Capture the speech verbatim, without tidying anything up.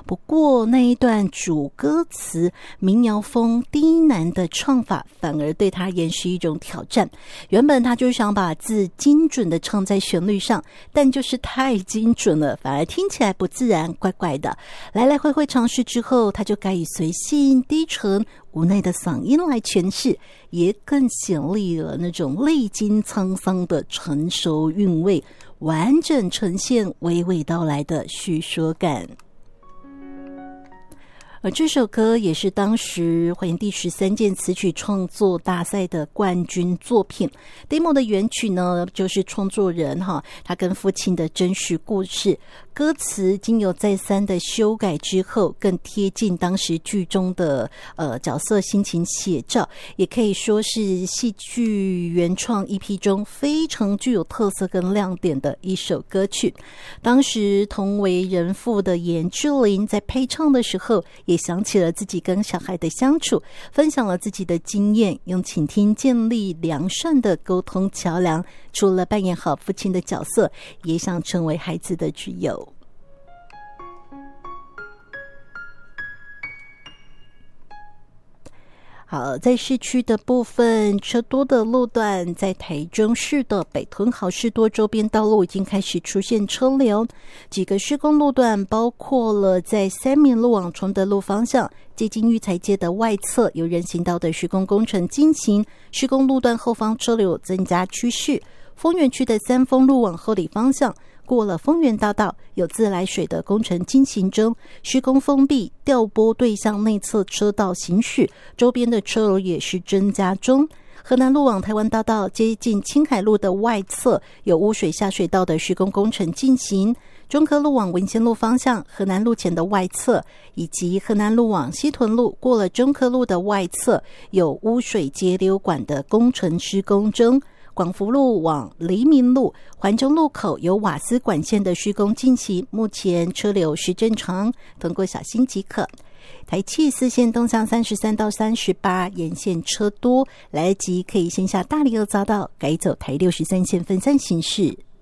不过那一段主歌词民谣风低喃的唱法反而对他而言是一种挑战。原本他就想把字精准的唱在旋律上，但就是太精准了，反而听起来不自然，怪怪的。来来回回尝试之后，他就改以随性低沉无奈的嗓音来诠释，也更显丽了那种历经沧桑的成熟韵味，完整呈现娓娓道来的叙说感。而这首歌也是当时华研第十三届词曲创作大赛的冠军作品。demo 的原曲呢，就是创作人哈他跟父亲的真实故事，歌词经有再三的修改之后，更贴近当时剧中的呃角色心情写照，也可以说是戏剧原创 E P 中非常具有特色跟亮点的一首歌曲。当时同为人父的严志玲在配唱的时候，也想起了自己跟小孩的相处，分享了自己的经验，用倾听建立良善的沟通桥梁。除了扮演好父亲的角色，也想成为孩子的挚友。好，在市区的部分，车多的路段，在台中市的北屯好市多周边道路已经开始出现车流。几个施工路段包括了在三民路往崇德路方向，接近育才街的外侧有人行道的施工工程进行，施工路段后方车流有增加趋势。丰原区的三丰路往后里方向，过了丰原大道有自来水的工程进行中，施工封闭调拨对向内侧车道行驶，周边的车流也是增加中。河南路往台湾大道接近青海路的外侧有污水下水道的施工工程进行，中科路往文仙路方向河南路前的外侧，以及河南路往西屯路过了中科路的外侧有污水截流管的工程施工中。广福路往黎明路环中路口有瓦斯管线的施工进行，目前车流是正常，通过小心即可。台七四线东向三十三到三十八沿线车多，来得及可以先下大利二匝道，改走台六十三线分散行驶。